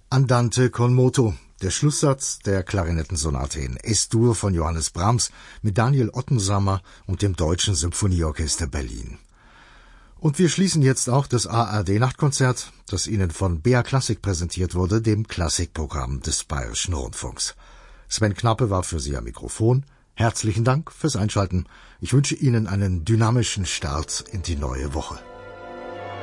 Andante con moto, der Schlusssatz der Klarinettensonate in S-Dur von Johannes Brahms mit Daniel Ottensammer und dem Deutschen Symphonieorchester Berlin. Und wir schließen jetzt auch das ARD-Nachtkonzert, das Ihnen von BR Klassik präsentiert wurde, dem Klassikprogramm des Bayerischen Rundfunks. Sven Knappe war für Sie am Mikrofon. Herzlichen Dank fürs Einschalten. Ich wünsche Ihnen einen dynamischen Start in die neue Woche.